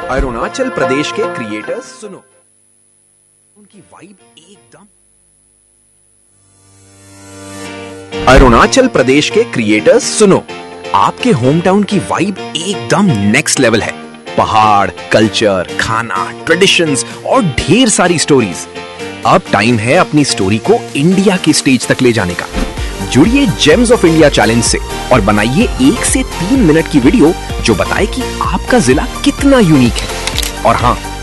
अरुणाचल प्रदेश के क्रिएटर्स सुनो, उनकी वाइब एकदम। अरुणाचल प्रदेश के क्रिएटर्स सुनो, आपके होम टाउन की वाइब एकदम नेक्स्ट लेवल है। पहाड़, कल्चर, खाना, ट्रेडिशंस और ढेर सारी स्टोरीज। अब टाइम है अपनी स्टोरी को इंडिया की स्टेज तक ले जाने का। जुड़िए जेम्स ऑफ इंडिया चैलेंज से और बनाइए 1 से 3 मिनट की वीडियो जो बताए कि आपका जिला कितना यूनिक है। और हाँ,